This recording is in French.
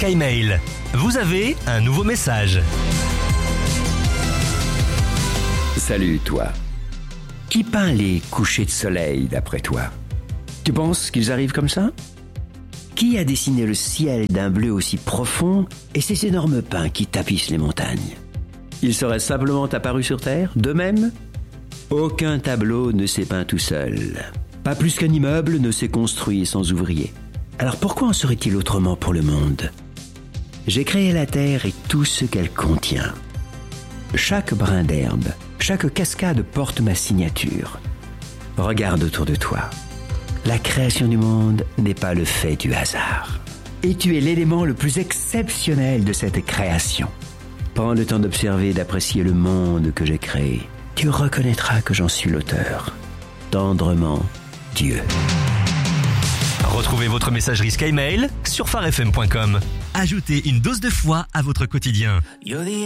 SkyMail. Vous avez un nouveau message. Salut toi. Qui peint les couchers de soleil d'après toi? Tu penses qu'ils arrivent comme ça? Qui a dessiné le ciel d'un bleu aussi profond et ces énormes pins qui tapissent les montagnes? Ils seraient simplement apparus sur Terre, d'eux-mêmes? Aucun tableau ne s'est peint tout seul. Pas plus qu'un immeuble ne s'est construit sans ouvriers. Alors pourquoi en serait-il autrement pour le monde? J'ai créé la Terre et tout ce qu'elle contient. Chaque brin d'herbe, chaque cascade porte ma signature. Regarde autour de toi. La création du monde n'est pas le fait du hasard. Et tu es l'élément le plus exceptionnel de cette création. Prends le temps d'observer et d'apprécier le monde que j'ai créé. Tu reconnaîtras que j'en suis l'auteur. Tendrement, Dieu. Retrouvez votre messagerie SkyMail sur farfm.com. Ajoutez une dose de foi à votre quotidien.